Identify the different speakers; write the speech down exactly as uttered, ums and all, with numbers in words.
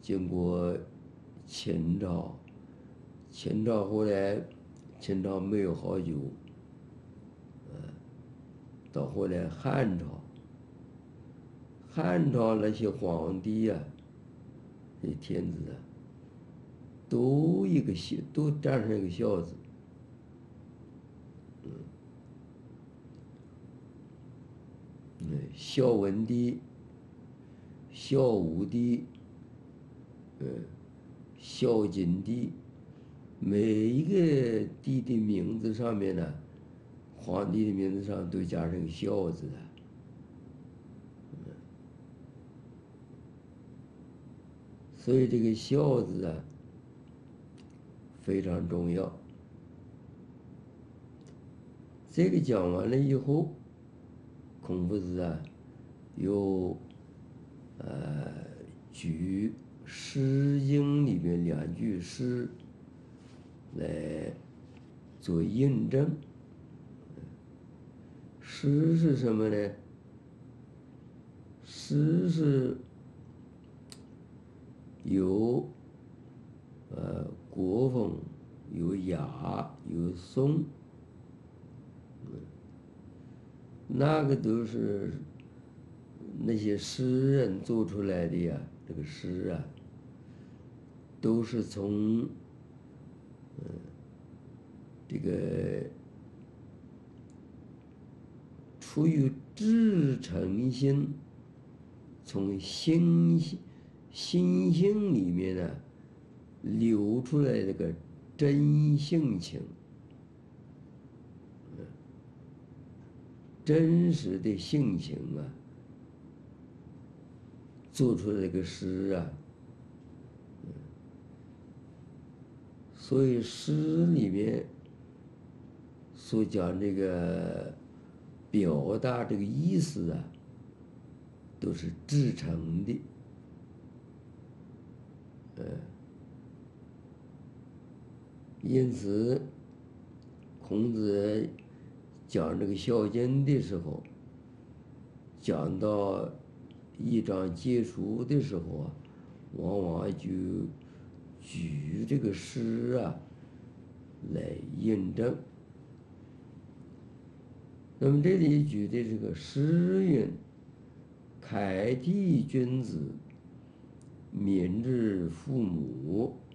Speaker 1: 经过秦朝，秦朝后来秦朝没有好久，到后来汉朝，汉朝那些皇帝呀、这天子啊，都一个孝，都沾上一个孝字。嗯，孝文帝、孝武帝、嗯，孝景帝，每一个帝的名字上面呢，皇帝的名字上都加上个孝字的。所以这个孝字啊，非常重要。这个讲完了以后，孔夫子啊，又呃举《诗经》里面两句诗来做印证。诗是什么呢？诗是有呃国风，有雅，有颂，那个都是那些诗人做出来的呀。这个诗啊，都是从嗯这个出于至诚心，从心心性里面呢流出来这个真性情，真实的性情啊，做出来这个诗啊。所以诗里面所讲这个表达这个意思啊，都是至诚的。呃，因此孔子讲这个《孝经》的时候，讲到一章结束的时候啊，往往就举这个诗啊来印证。那么这里举的这个诗云：“凯棣君子，民之父母，